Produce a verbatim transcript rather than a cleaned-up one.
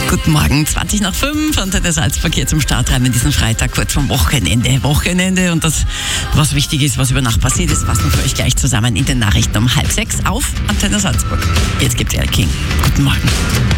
Guten Morgen, zwanzig nach fünf, Antenne Salzburg hier zum Start rein in diesen Freitag, kurz vom Wochenende. Wochenende und das, was wichtig ist, was über Nacht passiert ist, fassen wir für euch gleich zusammen in den Nachrichten um halb sechs auf Antenne Salzburg. Jetzt gibt's Al King. Guten Morgen.